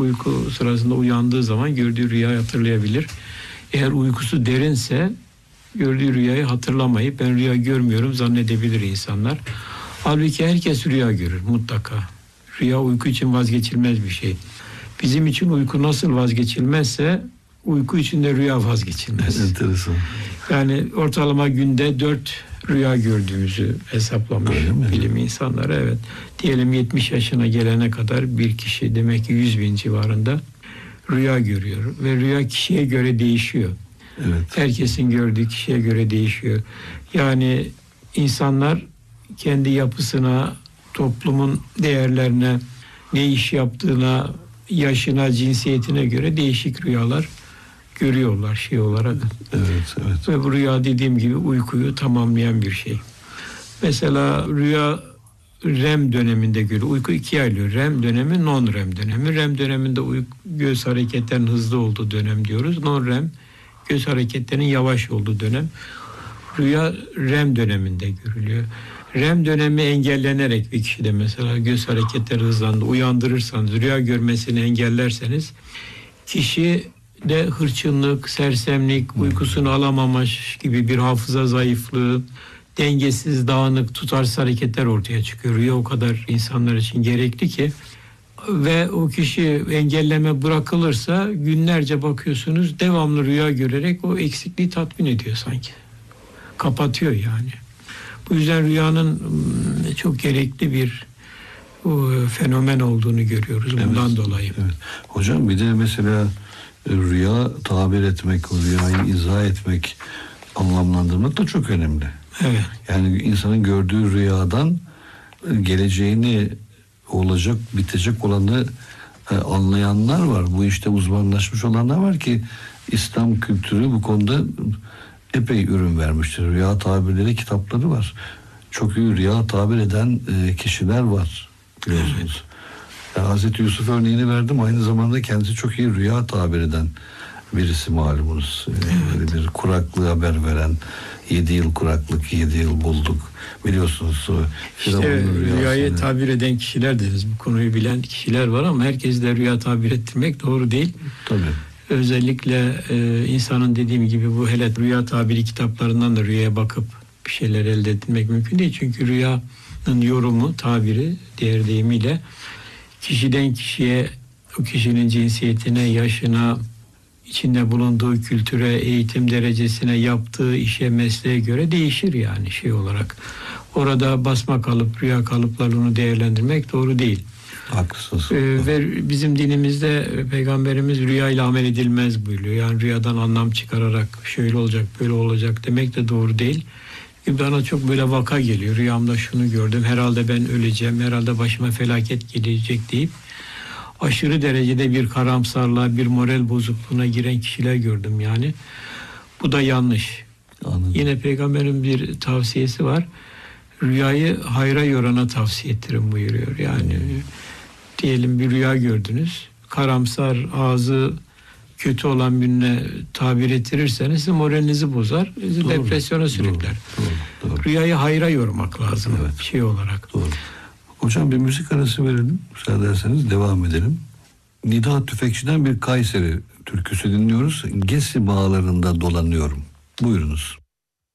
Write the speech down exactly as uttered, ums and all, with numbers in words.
uyku sırasında uyandığı zaman gördüğü rüyayı hatırlayabilir. Eğer uykusu derinse gördüğü rüyayı hatırlamayıp ben rüya görmüyorum zannedebilir insanlar. Halbuki herkes rüya görür mutlaka. Rüya uyku için vazgeçilmez bir şey. Bizim için uyku nasıl vazgeçilmezse uyku için de rüya vazgeçilmez. Enteresan. Yani ortalama günde dört rüya gördüğümüzü hesaplamış bilim insanları. Evet. Diyelim yetmiş yaşına gelene kadar bir kişi demek ki yüz bin civarında rüya görüyor. Ve rüya kişiye göre değişiyor. Evet. Herkesin gördüğü kişiye göre değişiyor. Yani insanlar kendi yapısına, toplumun değerlerine, ne iş yaptığına, yaşına, cinsiyetine göre değişik rüyalar görüyorlar şey olarak. Evet, evet. Ve bu rüya dediğim gibi uykuyu tamamlayan bir şey. Mesela rüya R E M döneminde görüyor. Uyku ikiye ayrılıyor. R E M dönemi, non-R E M dönemi. R E M döneminde uyku, göz hareketlerinin hızlı olduğu dönem diyoruz. Non-R E M göz hareketlerinin yavaş olduğu dönem. Rüya R E M döneminde görülüyor. R E M dönemi engellenerek bir kişide mesela göz hareketleri hızlandı. Uyandırırsanız, rüya görmesini engellerseniz kişi de hırçınlık, sersemlik, uykusunu alamamış gibi bir hafıza zayıflığı, dengesiz, dağınık, tutarsız hareketler ortaya çıkıyor. Rüya o kadar insanlar için gerekli ki ve o kişi engelleme bırakılırsa günlerce bakıyorsunuz devamlı rüya görerek o eksikliği tatmin ediyor sanki. Kapatıyor yani. Bu yüzden rüyanın çok gerekli bir o, fenomen olduğunu görüyoruz bundan Evet, dolayı. Evet. Hocam bir de mesela rüya tabir etmek, o rüyayı izah etmek, anlamlandırmak da çok önemli. Evet. Yani insanın gördüğü rüyadan geleceğini, olacak, bitecek olanı e, anlayanlar var. Bu işte uzmanlaşmış olanlar var ki İslam kültürü bu konuda epey ürün vermiştir. Rüya tabirleri kitapları var. Çok iyi rüya tabir eden e, kişiler var biliyorsunuz. Evet. Yani Hazreti Yusuf örneğini verdim. Aynı zamanda kendisi çok iyi rüya tabir eden birisi malumunuz. Evet. Bir kuraklığı haber veren, yedi yıl kuraklık, yedi yıl bulduk. Biliyorsunuz. İşte rüyayı tabir eden kişiler deriz. Bu konuyu bilen kişiler var ama herkes de rüya tabir ettirmek doğru değil. Tabii. Özellikle e, insanın dediğim gibi bu hele rüya tabiri kitaplarından da rüyaya bakıp bir şeyler elde etmek mümkün değil. Çünkü rüyanın yorumu, tabiri diğer deyimiyle kişiden kişiye, o kişinin cinsiyetine, yaşına, içinde bulunduğu kültüre, eğitim derecesine, yaptığı işe, mesleğe göre değişir yani şey olarak. Orada basma kalıp, rüya kalıplarını değerlendirmek doğru değil. Haklısınız. Ee, ve bizim dinimizde Peygamberimiz rüyayla amel edilmez buyuruyor. Yani rüyadan anlam çıkararak şöyle olacak, böyle olacak demek de doğru değil. Bana çok böyle vaka geliyor. Rüyamda şunu gördüm. Herhalde ben öleceğim. Herhalde başıma felaket gelecek deyip aşırı derecede bir karamsarlığa, bir moral bozukluğuna giren kişiler gördüm yani. Bu da yanlış. Anladım. Yine Peygamberin bir tavsiyesi var. Rüyayı hayra yorana tavsiye ettirin buyuruyor. Yani hmm. diyelim bir rüya gördünüz. Karamsar, ağzı kötü olan birine tabir ettirirseniz sizin moralinizi bozar, sizi depresyona sürükler. Doğru, doğru, doğru. Rüyayı hayra yormak lazım evet. şey olarak. Doğru. Hocam bir müzik arası verelim. Müsaade ederseniz devam edelim. Nida Tüfekçi'den bir Kayseri türküsü dinliyoruz. Gesi bağlarında dolanıyorum. Buyurunuz.